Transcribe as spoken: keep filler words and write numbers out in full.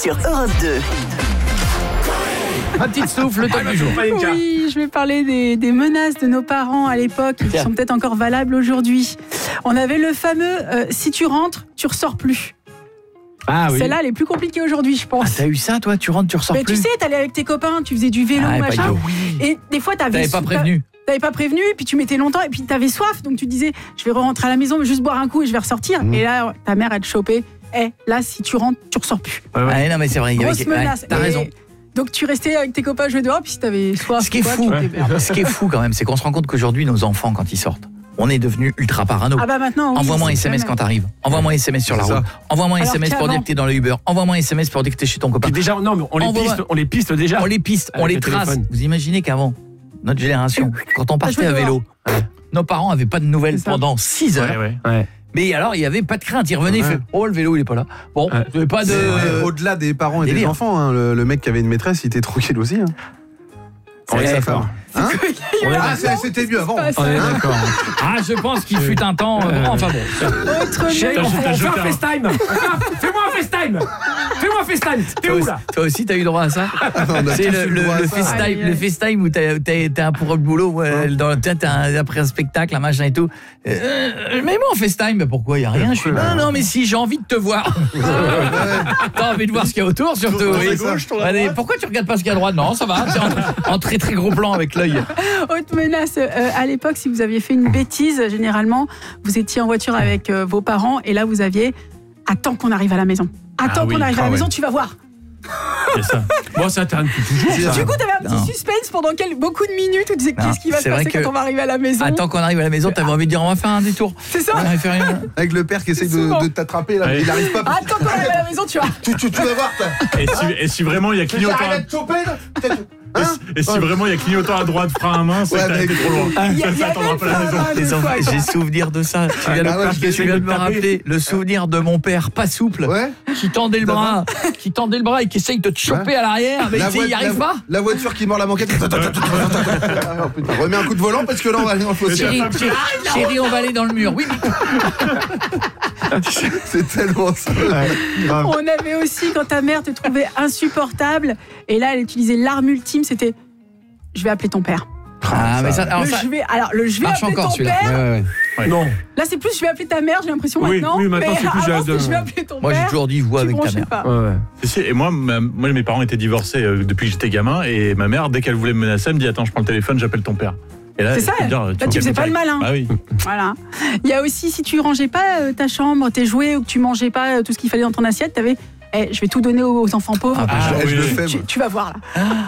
sur Europe deux. Un petit souffle, le top du jour. Oui, je vais parler des, des menaces de nos parents à l'époque qui sont peut-être encore valables aujourd'hui. On avait le fameux euh, si tu rentres, tu ressors plus. Ah oui. Celle-là, elle est plus compliquée aujourd'hui, je pense. Ah, t'as eu ça, toi? Tu rentres, tu ressors Mais plus? tu sais, t'allais avec tes copains, tu faisais du vélo, Ah, machin. bah, oui. Et des fois, t'avais T'avais pas sou- prévenu. T'avais pas prévenu, et puis tu mettais longtemps, et puis t'avais soif, donc tu disais, je vais rentrer à la maison, juste boire un coup et je vais ressortir. Mmh. Et là, ta mère, elle te chopait. Eh, là, si tu rentres, tu ressors plus. Ouais, ouais. Ah, non, mais c'est vrai. Il y avait... Grosse menace. Ouais, t'as Et raison. Donc tu restais avec tes copains jouer dehors, puis si t'avais soif, Ce qui est quoi, fou, tu t'héberges. ce qui est fou quand même, c'est qu'on se rend compte qu'aujourd'hui, nos enfants, quand ils sortent, on est devenus ultra parano. Ah bah maintenant, oui, Envoie-moi un c'est S M S jamais. quand t'arrives. Envoie-moi un S M S sur la C'est route. ça. Envoie-moi un Alors S M S pour qu'avant- dire que t'es dans le Uber. Envoie-moi un S M S pour dire que t'es chez ton copain. Puis déjà, non, mais on les Envoie- piste, on les piste déjà. On les piste, on Avec les le trace. téléphone. Vous imaginez qu'avant, notre génération, quand on partait jouais à vélo, nos parents avaient pas de nouvelles C'est ça. pendant six heures. Ouais, ouais, ouais. Mais alors, il y avait pas de crainte. Ils revenaient, il Ouais. fait oh, le vélo, il est pas là. Bon, Ouais. il y avait pas de. C'est, ouais, au-delà des parents et des délire. enfants, hein, le, le mec qui avait une maîtresse, il était tranquille aussi. Hein. On est Avec sa d'accord. femme. Hein On est Ah, d'accord. c'est- c'était mieux avant. C'est pas On est ça. d'accord. Ah, je pense qu'il fut un temps. euh, bon, enfin bon. Autre Chérie, menace. on fait T'as on fait jeté un un- FaceTime. Fais-moi un FaceTime. Fais-moi un FaceTime. T'es Toi où aussi, là? toi aussi, t'as eu droit à ça? On a C'est tous le, eu le, droit à le ça. FaceTime, Aïe, aïe. le FaceTime où t'as, t'as, t'as un pour le boulot, ouais, dans, t'as, t'as un- après un spectacle, un machin et tout. Euh, mets-moi en FaceTime, mais pourquoi? Y a rien. Je suis non, non, mais si, j'ai envie de te voir. T'as envie de voir ce qu'il y a autour, surtout. Tourne à Oui. gauche, tourne à Allez, droite. pourquoi tu regardes pas ce qu'il y a à droite? Non, ça va. C'est en, en très très gros plan avec l'œil. Autre menace, euh, à l'époque, si vous aviez fait une bêtise, généralement, vous étiez en voiture avec euh, vos parents et là, vous aviez « Attends qu'on arrive à la maison. Attends Ah oui, qu'on arrive à ah la ouais. maison, tu vas voir. C'est ça. Bon, ça t'arrête toujours. C'est ça. ça. Du coup, t'avais un petit Non. suspense pendant quel- beaucoup de minutes où tu disais Non, qu'est-ce qui va se c'est vrai passer que- quand on va arriver à la maison. Attends qu'on arrive à la maison, t'avais envie de dire on va faire un détour. C'est ça. On va faire une- Avec le père qui essaye Souvent. de, de t'attraper, là, mais Ouais. il n'arrive pas. parce que- Attends qu'on arrive à la maison, tu vois. Tu, tu, tu vas voir, t'as- Et si, et si vraiment il y a clignotant, J'arrive à te choper, là. Peut-être- et Hein si- et si vraiment il y a clignotant à droite, frein à main, c'est Ouais, que t'as mais- été trop loin. Il y a, il y Ça a t'attendra même pas à la pas maison. mal de Les fois, enfants, quoi. j'ai souvenir de ça. Tu viens, Ah ouais, de, je tu l'essaye viens de de me taper. rappeler le souvenir de mon père, pas souple, Ouais. qui tendait le Ça bras, qui tendait le bras et qui essaye de te choper Ouais. à l'arrière, mais La tu sais, il voi- arrive la- pas. La voiture qui mord la banquette. Attends, attends, attends, attends, attends, attends. Ah, putain, remets un coup de volant parce que là on va aller dans le fossé. Chérie, chérie, chérie, on va aller dans le mur. Oui, C'est tellement ça. On avait aussi, quand ta mère te trouvait insupportable, et là, elle utilisait l'arme ultime, c'était « Je vais appeler ton père ah, mais ça, ». alors Le ça je vais, alors, le « Je vais marche appeler encore ton celui-là. père Ouais, ouais, ouais. Non. Là, c'est plus « Je vais appeler ta mère », j'ai l'impression Oui, maintenant. oui, maintenant, mais c'est plus, avant, j'ai- c'est « Je vais appeler ton Moi, j'ai père ». toujours dit vois Tu avec ta bronchais mère. pas. Ouais, ouais. Si, si, Et moi, ma- moi, mes parents étaient divorcés euh, depuis que j'étais gamin, et ma mère, dès qu'elle voulait me menacer, elle me dit attends, je prends le téléphone, j'appelle ton père. Et là, C'est ça, je peux te dire, là, me tu faisais calmes pas le direct. malin. Ah oui. Voilà. Il y a aussi, si tu rangeais pas euh, ta chambre, tes jouets, ou que tu mangeais pas euh, tout ce qu'il fallait dans ton assiette, t'avais eh, je vais tout donner aux enfants pauvres. Ah, bah, Ah, Je- je oui. le fais, tu, moi. tu vas voir là.